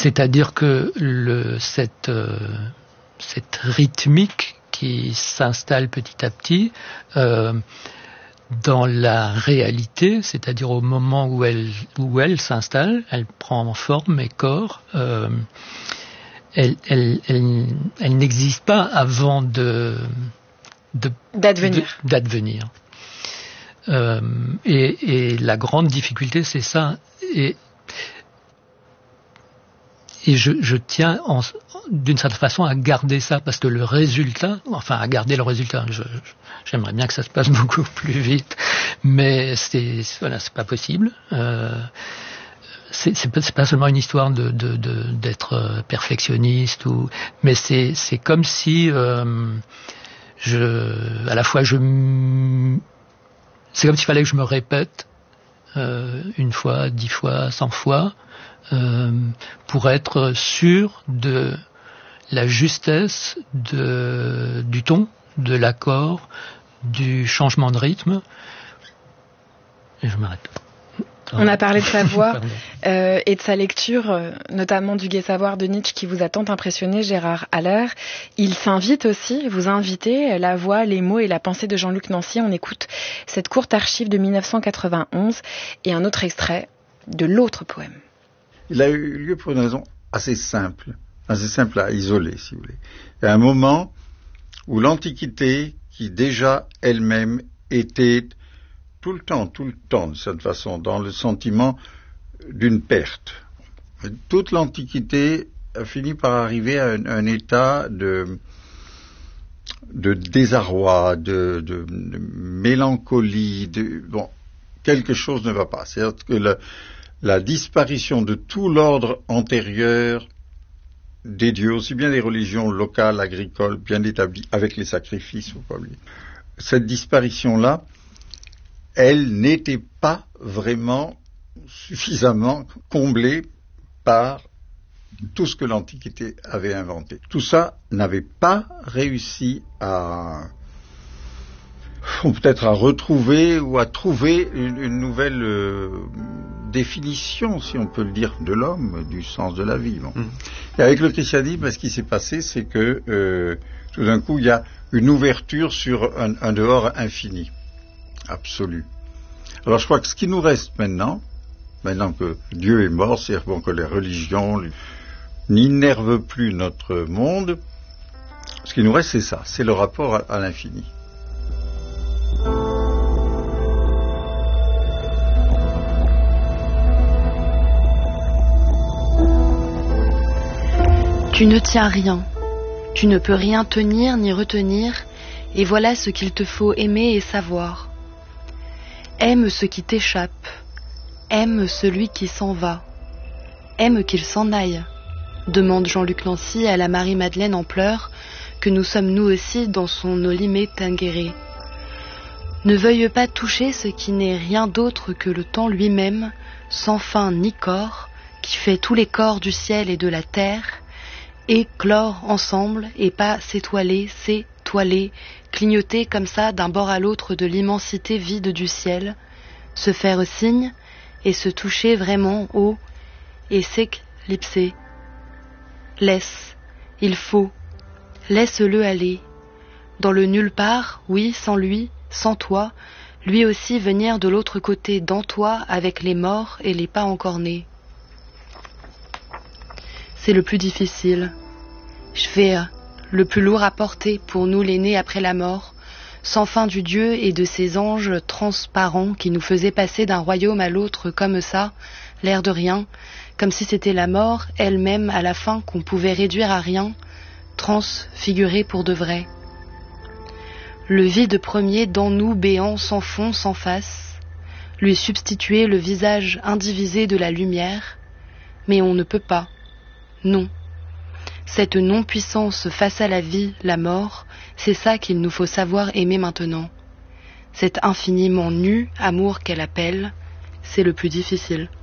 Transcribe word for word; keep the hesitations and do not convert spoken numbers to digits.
C'est-à-dire que le, cette, euh, cette rythmique qui s'installe petit à petit, euh, dans la réalité, c'est-à-dire au moment où elle, où elle s'installe, elle prend forme et corps, euh, elle, elle, elle, elle n'existe pas avant de, de, d'advenir. De, d'advenir. Euh, et, et la grande difficulté, c'est ça. Et, et je, je tiens en, d'une certaine façon à garder ça, parce que le résultat, enfin à garder le résultat, je, j'aimerais bien que ça se passe beaucoup plus vite, mais c'est, voilà, c'est pas possible. Euh, c'est, c'est, pas, c'est pas seulement une histoire de, de, de, d'être perfectionniste, ou, mais c'est, c'est comme si euh, je, à la fois je, c'est comme s'il fallait que je me répète euh, une fois, dix fois, cent fois. Euh, pour être sûr de la justesse de, du ton, de l'accord, du changement de rythme. Et je m'arrête. On a parlé de sa voix euh, et de sa lecture, euh, notamment du Gai Savoir de Nietzsche qui vous a tant impressionné, Gérard Haller. Il s'invite aussi, vous invitez la voix, les mots et la pensée de Jean-Luc Nancy. On écoute cette courte archive de dix-neuf cent quatre-vingt-onze et un autre extrait de l'autre poème. Il a eu lieu pour une raison assez simple, assez simple à isoler, si vous voulez. Il y a un moment où l'Antiquité, qui déjà elle-même était tout le temps, tout le temps, de cette façon, dans le sentiment d'une perte. Toute l'Antiquité a fini par arriver à un, un état de, de désarroi, de, de, de mélancolie, de, bon, quelque chose ne va pas. C'est-à-dire que le, la disparition de tout l'ordre antérieur des dieux, aussi bien des religions locales, agricoles, bien établies, avec les sacrifices, faut pas oublier. Cette disparition-là, elle n'était pas vraiment suffisamment comblée par tout ce que l'Antiquité avait inventé. Tout ça n'avait pas réussi à, ou peut-être à retrouver ou à trouver une, une nouvelle euh, définition, si on peut le dire, de l'homme, du sens de la vie. Bon. Mmh. Et avec le christianisme, ce qui s'est passé, c'est que euh, tout d'un coup, il y a une ouverture sur un, un dehors infini, absolu. Alors je crois que ce qui nous reste maintenant, maintenant que Dieu est mort, c'est-à-dire bon, que les religions n'innervent plus notre monde, ce qui nous reste, c'est ça, c'est le rapport à, à l'infini. Tu ne tiens rien, tu ne peux rien tenir ni retenir, et voilà ce qu'il te faut aimer et savoir. Aime ce qui t'échappe, aime celui qui s'en va, aime qu'il s'en aille, demande Jean-Luc Nancy à la Marie-Madeleine en pleurs, que nous sommes nous aussi dans son Olimé Tinguéré. Ne veuille pas toucher ce qui n'est rien d'autre que le temps lui-même, sans fin ni corps, qui fait tous les corps du ciel et de la terre, éclore ensemble et pas s'étoiler, s'étoiler, clignoter comme ça d'un bord à l'autre de l'immensité vide du ciel, se faire signe et se toucher vraiment haut et s'éclipser. Laisse, il faut, laisse-le aller. Dans le nulle part, oui, sans lui, sans toi, lui aussi venir de l'autre côté dans toi avec les morts et les pas encore nés. C'est le plus difficile. Shvéa, le plus lourd à porter pour nous les nés après la mort, sans fin du Dieu et de ses anges transparents qui nous faisaient passer d'un royaume à l'autre comme ça, l'air de rien, comme si c'était la mort elle-même à la fin qu'on pouvait réduire à rien, transfigurée pour de vrai. Le vide premier dans nous béant sans fond, sans face, lui substituer le visage indivisé de la lumière, mais on ne peut pas. Non. Cette non-puissance face à la vie, la mort, c'est ça qu'il nous faut savoir aimer maintenant. Cet infiniment nu amour qu'elle appelle, c'est le plus difficile.